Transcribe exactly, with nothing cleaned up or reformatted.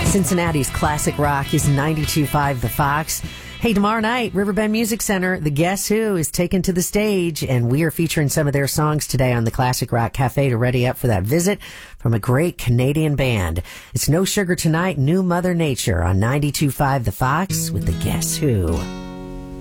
Cincinnati's classic rock is ninety-two point five The Fox. Hey, tomorrow night, Riverbend Music Center, the Guess Who is taken to the stage, and we are featuring some of their songs today on the Classic Rock Cafe to ready up for that visit from a great Canadian band. It's No Sugar Tonight, New Mother Nature on ninety-two point five The Fox with the Guess Who.